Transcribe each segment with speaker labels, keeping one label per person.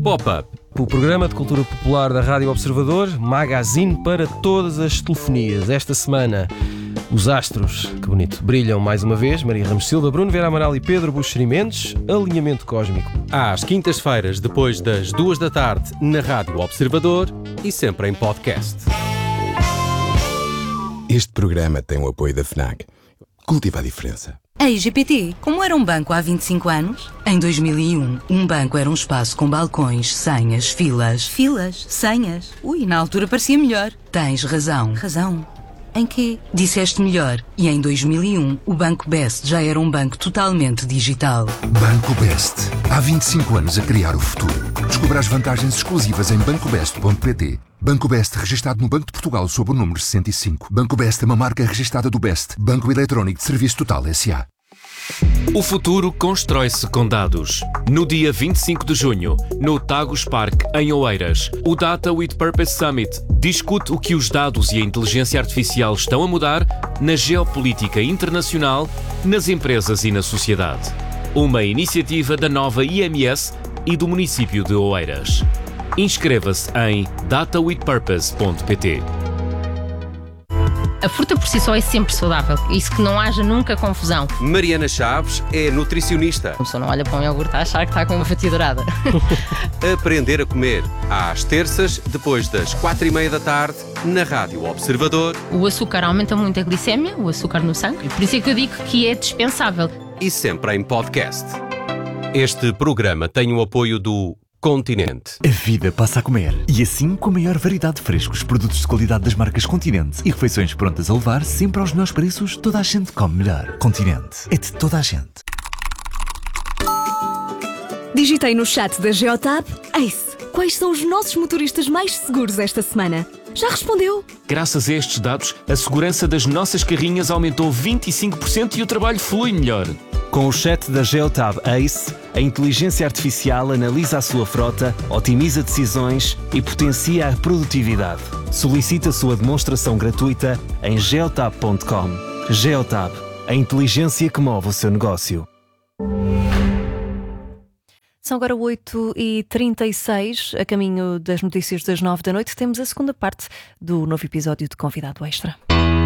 Speaker 1: Pop-Up, o programa de cultura popular da Rádio Observador, magazine para todas as telefonias. Esta semana, os astros, que bonito, brilham mais uma vez. Maria Ramos Silva, Bruno Vera Amaral e Pedro Buxeri Mendes. Alinhamento cósmico.
Speaker 2: Às quintas-feiras, depois das 2 da tarde, na Rádio Observador e sempre em podcast.
Speaker 3: Este programa tem o apoio da FNAC. Cultiva a diferença.
Speaker 4: Ei, GPT, como era um banco há 25 anos? Em 2001, um banco era um espaço com balcões, senhas, filas. Filas? Senhas? Ui, na altura parecia melhor. Tens razão. Razão? Em quê? Disseste melhor. E em 2001, o Banco Best já era um banco totalmente digital.
Speaker 5: Banco Best. Há 25 anos a criar o futuro. Descubra as vantagens exclusivas em bancobest.pt. Banco Best, registado no Banco de Portugal sob o número 65. Banco Best é uma marca registada do Best. Banco Eletrónico de Serviço Total S.A.
Speaker 2: O futuro constrói-se com dados. No dia 25 de junho, no Tagus Park, em Oeiras, o Data with Purpose Summit discute o que os dados e a inteligência artificial estão a mudar na geopolítica internacional, nas empresas e na sociedade. Uma iniciativa da nova IMS e do município de Oeiras. Inscreva-se em datawithpurpose.pt.
Speaker 6: A fruta por si só é sempre saudável. Isso que não haja nunca confusão.
Speaker 2: Mariana Chaves é nutricionista.
Speaker 6: A pessoa não olha para um iogurte a achar que está com uma fatia dourada.
Speaker 2: Aprender a comer, às terças, depois das 4:30 da tarde, na Rádio Observador.
Speaker 6: O açúcar aumenta muito a glicémia, o açúcar no sangue. Por isso é que eu digo que é dispensável.
Speaker 2: E sempre em podcast. Este programa tem o apoio do Continente.
Speaker 7: A vida passa a comer. E assim, com a maior variedade de frescos, produtos de qualidade das marcas Continente e refeições prontas a levar, sempre aos melhores preços, toda a gente come melhor. Continente. É de toda a gente.
Speaker 8: Digitei no chat da Geotab: Ace, quais são os nossos motoristas mais seguros esta semana? Já respondeu?
Speaker 2: Graças a estes dados, a segurança das nossas carrinhas aumentou 25% e o trabalho flui melhor.
Speaker 9: Com o chat da Geotab Ace, a inteligência artificial analisa a sua frota, otimiza decisões e potencia a produtividade. Solicite a sua demonstração gratuita em geotab.com. Geotab, a inteligência que move o seu negócio.
Speaker 8: São agora 8h36, a caminho das notícias das 9 da noite. Temos a segunda parte do novo episódio de Convidado Extra.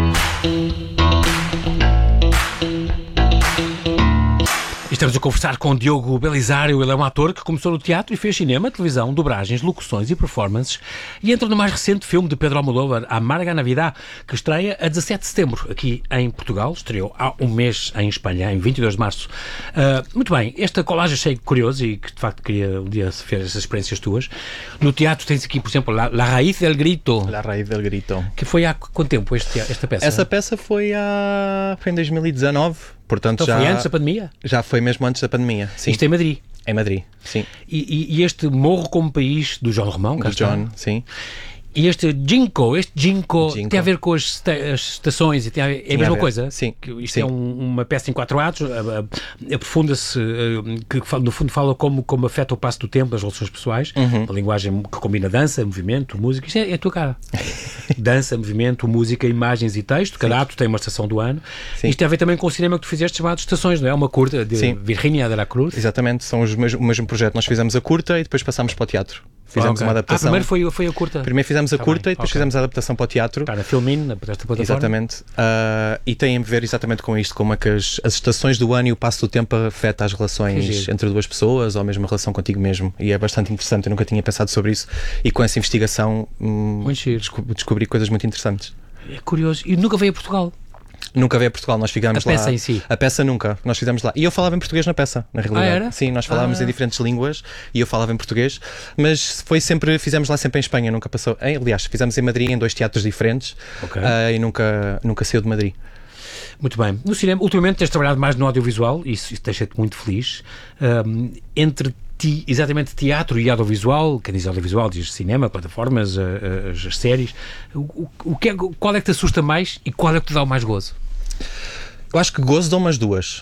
Speaker 10: Estamos a conversar com Diogo Belisário. Ele é um ator que começou no teatro e fez cinema, televisão, dobragens, locuções e performances, e entra no mais recente filme de Pedro Almodóvar, Amarga Navidad, que estreia a 17 de setembro aqui em Portugal. Estreou há um mês em Espanha, em 22 de março. Muito bem, esta colagem achei curiosa e que de facto queria um dia ver essas experiências tuas. No teatro tens aqui, por exemplo, La Raíz del Grito.
Speaker 11: La Raíz del Grito.
Speaker 10: Que foi há quanto tempo esta peça?
Speaker 11: Essa peça foi em 2019. Portanto,
Speaker 10: então foi antes da pandemia?
Speaker 11: Já foi mesmo antes da pandemia, sim.
Speaker 10: Isto é em Madrid?
Speaker 11: Em Madrid, sim.
Speaker 10: E este Morro como País, do João Romão?
Speaker 11: Do John, sim.
Speaker 10: E este Ginkgo tem a ver com as estações e é a mesma coisa?
Speaker 11: Sim.
Speaker 10: Isto
Speaker 11: sim.
Speaker 10: É uma peça em 4 atos, aprofunda-se, que no fundo fala como afeta o passo do tempo, as relações pessoais, uma linguagem que combina dança, movimento, música. Isto é a tua cara. Dança, movimento, música, imagens e texto. Cada ato tem uma estação do ano. Sim. Isto tem a ver também com o cinema que tu fizeste chamado Estações, não é? Uma curta de Virginia de la Cruz.
Speaker 11: Exatamente, são o mesmo projeto. Nós fizemos a curta e depois passámos para o teatro. Fizemos uma adaptação.
Speaker 10: Primeiro foi a curta.
Speaker 11: Primeiro fizemos a curta e depois fizemos a adaptação para o teatro.
Speaker 10: Está na Filmin, esta plataforma.
Speaker 11: Exatamente. E tem a ver exatamente com isto, como é que as estações do ano e o passo do tempo afeta as relações entre duas pessoas ou mesmo a relação contigo mesmo. E é bastante interessante, eu nunca tinha pensado sobre isso. E com essa investigação descobri coisas muito interessantes.
Speaker 10: É curioso. E nunca veio a Portugal?
Speaker 11: Nunca veio a Portugal, nós ficámos lá.
Speaker 10: A peça em si?
Speaker 11: A peça nunca, nós fizemos lá. E eu falava em português na peça, na realidade.
Speaker 10: Era?
Speaker 11: Sim, nós falávamos em diferentes línguas e eu falava em português, mas fizemos lá sempre em Espanha, nunca passou. Aliás, fizemos em Madrid, em 2 teatros diferentes, e nunca saiu de Madrid.
Speaker 10: Muito bem. No cinema, ultimamente tens trabalhado mais no audiovisual, isso deixa-te muito feliz. Entre exatamente teatro e audiovisual, quem diz audiovisual diz cinema, plataformas, as séries, qual é que te assusta mais e qual é que te dá o mais gozo?
Speaker 11: Eu acho que gozo dão umas duas.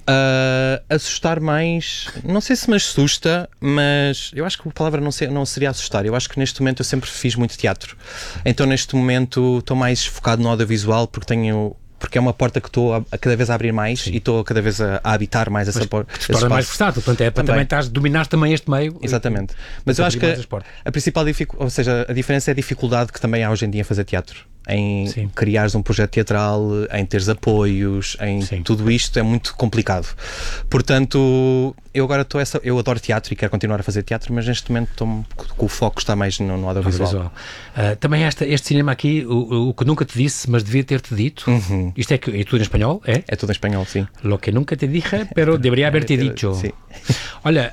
Speaker 11: Assustar mais, não sei se me assusta, mas eu acho que a palavra não seria assustar. Eu acho que neste momento eu sempre fiz muito teatro, então neste momento estou mais focado no audiovisual porque tenho porque é uma porta que estou a cada vez a abrir mais e estou cada vez a habitar mais essa porta.
Speaker 10: Que se torna mais versátil, portanto é para também dominar também este meio.
Speaker 11: Exatamente. Mas eu acho que a principal dificuldade, ou seja, a diferença é a dificuldade que também há hoje em dia em fazer teatro. Em criares um projeto teatral, em teres apoios, em tudo isto é muito complicado. Portanto, eu agora eu adoro teatro e quero continuar a fazer teatro, mas neste momento o foco está mais no audiovisual.
Speaker 10: Também este cinema aqui, o que nunca te disse, mas devia ter-te dito, isto é tudo em espanhol, é?
Speaker 11: É tudo em espanhol, sim.
Speaker 10: Lo que nunca te dije, pero debería haberte dicho.
Speaker 11: Sim.
Speaker 10: Olha,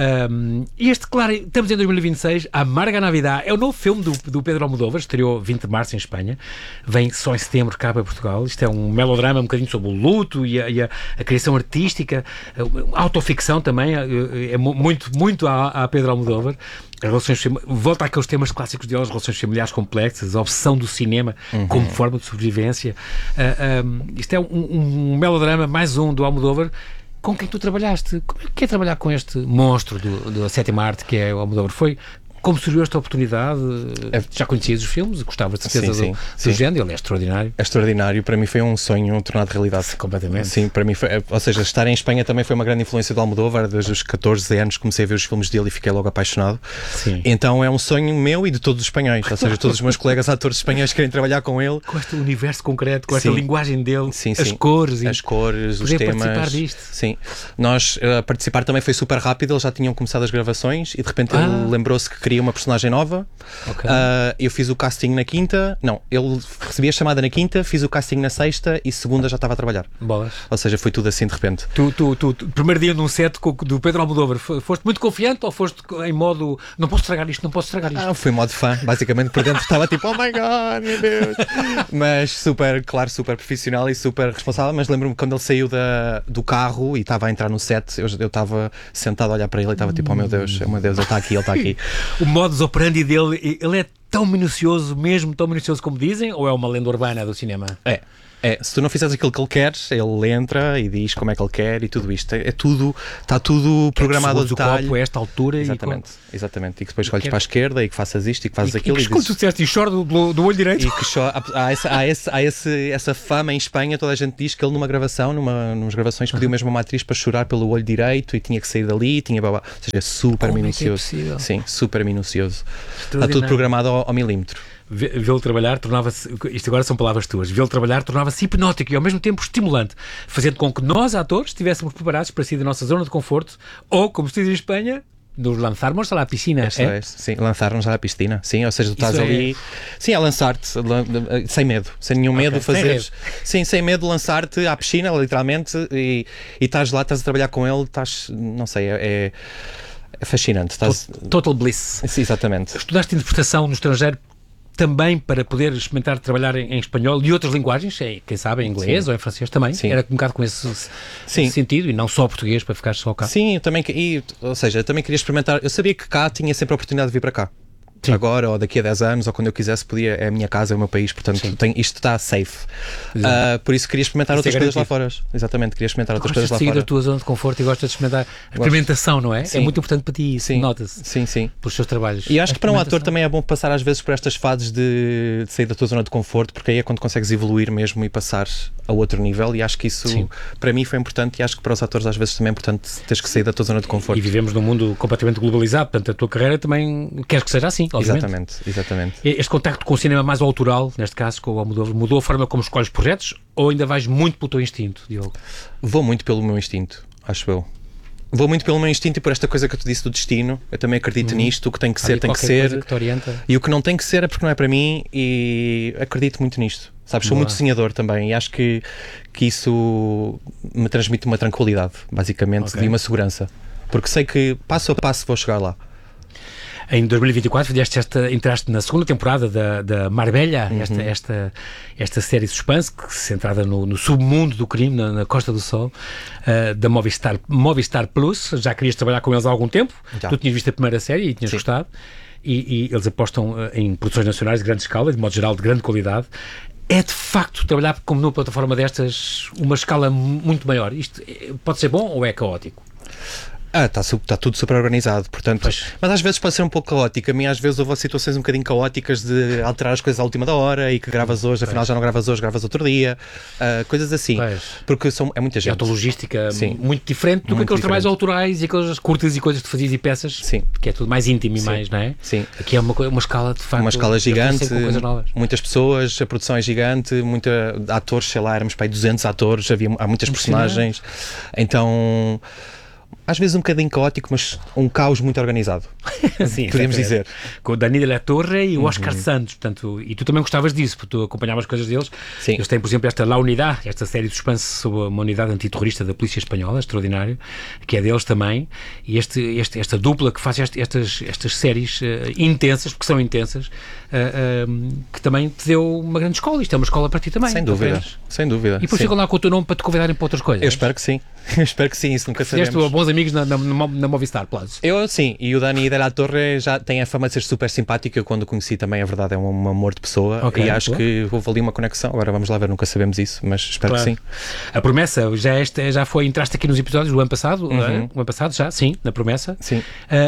Speaker 10: claro, estamos em 2026, Amarga Navidad é o novo filme do Pedro Almodóvar, estreou 20 de março em Espanha, vem só em setembro cá para Portugal. Isto é um melodrama um bocadinho sobre o luto e a criação artística, a autoficção também, é muito a Pedro Almodóvar. As relações, volta àqueles temas clássicos dele, as relações familiares complexas, a obsessão do cinema como forma de sobrevivência. Isto é um melodrama, mais um do Almodóvar, com quem tu trabalhaste. Como é que é trabalhar com este monstro da sétima arte que é o Almodóvar? Como surgiu esta oportunidade? Já conhecias os filmes? Gostavas de certeza do género? Ele é extraordinário.
Speaker 11: É extraordinário. Para mim foi um sonho tornado realidade.
Speaker 10: Completamente.
Speaker 11: Sim, para mim foi, ou seja, estar em Espanha também foi uma grande influência do Almodóvar. Desde os 14 anos comecei a ver os filmes dele e fiquei logo apaixonado.
Speaker 10: Sim.
Speaker 11: Então é um sonho meu e de todos os espanhóis. Ou seja, todos os meus colegas atores espanhóis querem trabalhar com ele.
Speaker 10: Com este universo concreto, com esta linguagem dele, as cores.
Speaker 11: As cores, os temas.
Speaker 10: Participar disto.
Speaker 11: Sim. Nós, participar também foi super rápido. Eles já tinham começado as gravações e de repente ele lembrou-se que queria uma personagem nova. Eu fiz o casting na quinta. Não, ele recebia a chamada na quinta, fiz o casting na sexta e segunda já estava a trabalhar.
Speaker 10: Bolas.
Speaker 11: Ou seja, foi tudo assim de repente.
Speaker 10: Tu primeiro dia num set do Pedro Almodóvar, foste muito confiante ou foste em modo não posso estragar isto?
Speaker 11: Fui em modo fã, basicamente por dentro estava tipo, oh my god, meu Deus. Mas super profissional e super responsável. Mas lembro-me quando ele saiu do carro e estava a entrar no set, eu estava sentado a olhar para ele e estava tipo, oh meu Deus, ele está aqui.
Speaker 10: O modus operandi dele, ele é tão minucioso, mesmo tão minucioso como dizem, ou é uma lenda urbana do cinema?
Speaker 11: Se tu não fizeres aquilo que ele quer, ele entra e diz como é que ele quer e tudo isto. Está tudo programado ao detalhe.
Speaker 10: O copo a esta altura.
Speaker 11: Exatamente. E que depois olhes para a esquerda e que faças isto e que fazes aquilo.
Speaker 10: E quando tu disseste e chora do olho direito.
Speaker 11: E que há essa fama em Espanha, toda a gente diz que ele numas gravações pediu mesmo a uma atriz para chorar pelo olho direito e tinha que sair dali, ou seja, é super minucioso. Sim, super minucioso. Está tudo programado ao milímetro.
Speaker 10: Vê-lo trabalhar tornava-se, isto agora são palavras tuas, vê-lo trabalhar tornava-se hipnótico e ao mesmo tempo estimulante, fazendo com que nós, atores, estivéssemos preparados para sair da nossa zona de conforto ou, como se diz em Espanha, nos lançarmos à piscina.
Speaker 11: Sim, lançar-nos à piscina. Sim, ou seja, tu estás ali a lançar-te sem medo, sem nenhum medo, sem medo lançar-te à piscina, literalmente, e estás lá, estás a trabalhar com ele, não sei, é fascinante.
Speaker 10: Total bliss.
Speaker 11: Sim, exatamente.
Speaker 10: Estudaste interpretação no estrangeiro também para poder experimentar trabalhar em espanhol e outras linguagens, quem sabe em inglês ou em francês também, era um bocado com esse sentido e não só português para ficar só cá.
Speaker 11: Sim, eu também queria experimentar, eu sabia que cá tinha sempre a oportunidade de vir para cá. Agora ou daqui a 10 anos ou quando eu quisesse podia, é a minha casa, é o meu país, portanto isto está safe. Por isso queria experimentar outras coisas lá fora. Exatamente, queria experimentar outras coisas lá fora.
Speaker 10: Gostas de sair da tua zona de conforto e gostas de experimentar a experimentação, não é? Sim. É muito importante para ti isso, nota-se.
Speaker 11: Sim.
Speaker 10: Pelos seus trabalhos.
Speaker 11: E acho que para um ator também é bom passar às vezes por estas fases de sair da tua zona de conforto, porque aí é quando consegues evoluir mesmo e passar a outro nível, e acho que isso para mim foi importante e acho que para os atores às vezes também é importante teres que sair da tua zona de conforto.
Speaker 10: E vivemos num mundo completamente globalizado, portanto a tua carreira também queres que seja assim, obviamente.
Speaker 11: Exatamente.
Speaker 10: Este contacto com o cinema mais autoral, neste caso com o Almodóvar, mudou a forma como escolhes projetos ou ainda vais muito pelo teu instinto, Diogo?
Speaker 11: Vou muito pelo meu instinto, acho eu. Vou muito pelo meu instinto e por esta coisa que eu te disse do destino. Eu também acredito nisto. O que tem que ser, tem que ser.
Speaker 10: Que te orienta.
Speaker 11: E o que não tem que ser é porque não é para mim e acredito muito nisto. Sabes, sou muito sonhador também e acho que isso me transmite uma tranquilidade, basicamente, e uma segurança. Porque sei que passo a passo vou chegar lá.
Speaker 10: Em 2024 entraste na segunda temporada da Marbella, esta série de suspense centrada no submundo do crime, na Costa do Sol, da Movistar Plus. Já querias trabalhar com eles há algum tempo. Tu tinhas visto a primeira série e tinhas gostado. E eles apostam em produções nacionais de grande escala, de modo geral de grande qualidade. É de facto trabalhar como numa plataforma destas uma escala muito maior. Isto pode ser bom ou é caótico?
Speaker 11: Está tudo super organizado, portanto, mas às vezes pode ser um pouco caótico. A mim às vezes houve situações um bocadinho caóticas de alterar as coisas à última da hora e que gravas hoje, afinal já não gravas hoje, gravas outro dia, coisas assim, porque é muita gente.
Speaker 10: É outra logística muito diferente do que aqueles trabalhos autorais e aquelas curtas e coisas que fazias e peças, que é tudo mais íntimo e mais, não é?
Speaker 11: Sim.
Speaker 10: Aqui é uma escala de facto.
Speaker 11: Uma escala gigante, muitas pessoas, a produção é gigante, atores, sei lá, éramos para aí 200 atores, há muitas personagens, então... Às vezes um bocadinho caótico, mas um caos muito organizado.
Speaker 10: Sim,
Speaker 11: podemos dizer.
Speaker 10: Com o Dani de la Torre e o Oscar Santos, portanto, e tu também gostavas disso, porque tu acompanhavas as coisas deles.
Speaker 11: Sim.
Speaker 10: Eles têm, por exemplo, esta La Unidad, esta série de suspense sobre uma unidade antiterrorista da Polícia Espanhola, extraordinário, que é deles também, e esta dupla que faz estas séries intensas, porque são intensas, que também te deu uma grande escola. Isto é uma escola para ti também.
Speaker 11: Sem dúvida. Sem dúvida.
Speaker 10: E depois chegam lá com o teu nome para te convidarem para outras coisas.
Speaker 11: Eu espero que sim. Isso nunca sabemos.
Speaker 10: Fizeste bons amigos na Movistar Plus.
Speaker 11: Eu sim, e o Dani de la Torre já tem a fama de ser super simpático. Eu quando o conheci também, a verdade, é um amor de pessoa, e acho que houve ali uma conexão. Agora vamos lá ver, nunca sabemos isso, mas espero que sim.
Speaker 10: A Promessa já foi, entraste aqui nos episódios do ano passado, o ano passado já, sim, na Promessa.
Speaker 11: Sim.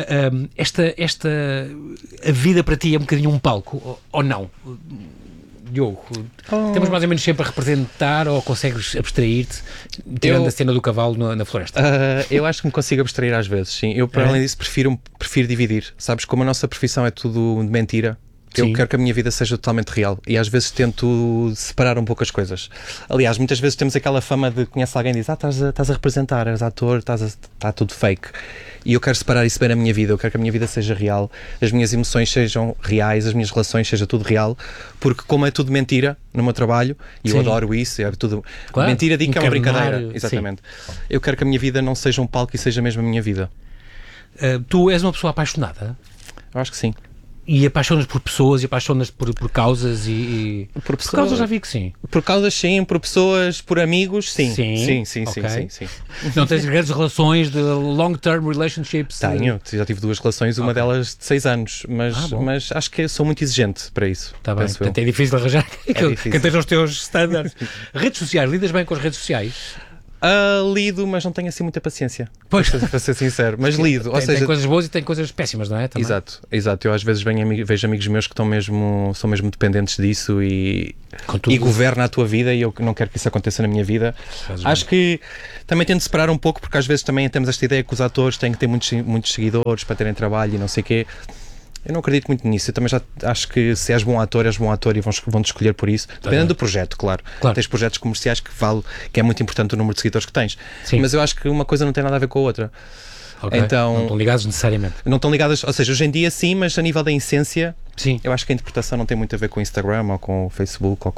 Speaker 10: A vida para ti é um bocadinho um palco, ou não? Diogo, temos mais ou menos sempre a representar, ou consegues abstrair-te tirando a cena do cavalo na floresta?
Speaker 11: Eu acho que me consigo abstrair às vezes, sim. Eu, para além disso, prefiro dividir. Sabes, como a nossa profissão é tudo de mentira, eu quero que a minha vida seja totalmente real, e às vezes tento separar um pouco as coisas. Aliás, muitas vezes temos aquela fama de conhece alguém e diz, estás a representar, és ator, está tudo fake. E eu quero separar isso bem na minha vida. Eu quero que a minha vida seja real, as minhas emoções sejam reais, as minhas relações seja tudo real, porque como é tudo mentira no meu trabalho, e eu adoro isso, é tudo mentira, digo que é uma brincadeira. Exatamente. Eu quero que a minha vida não seja um palco e seja mesmo a minha vida.
Speaker 10: Tu és uma pessoa apaixonada?
Speaker 11: Eu acho que sim.
Speaker 10: E apaixonas por pessoas, e apaixonas por causas por causas já vi que sim.
Speaker 11: Por causas sim, por pessoas, por amigos, sim. Sim.
Speaker 10: Não tens grandes relações de long-term relationships?
Speaker 11: Tenho, já tive 2 relações, uma delas de 6 anos, mas acho que sou muito exigente para isso.
Speaker 10: Está bem, portanto é difícil arranjar quem esteja aos teus standards. Redes sociais, lidas bem com as redes sociais?
Speaker 11: Lido, mas não tenho assim muita paciência. Pois, para ser sincero, mas lido.
Speaker 10: Tem coisas boas e tem coisas péssimas, não é? Também.
Speaker 11: Exato. Eu às vezes vejo amigos meus que são mesmo dependentes disso e governa a tua vida, e eu não quero que isso aconteça na minha vida. Acho que também tento separar um pouco, porque às vezes também temos esta ideia que os atores têm que ter muitos seguidores para terem trabalho e não sei o quê. Eu não acredito muito nisso. Eu também já acho que se és bom ator e vão-te escolher por isso. Dependendo do projeto, claro. Tens projetos comerciais que é muito importante o número de seguidores que tens. Sim. Mas eu acho que uma coisa não tem nada a ver com a outra. Então,
Speaker 10: não estão ligados necessariamente.
Speaker 11: Não estão ligadas, ou seja, hoje em dia sim, mas a nível da essência, eu acho que a interpretação não tem muito a ver com o Instagram ou com o Facebook ou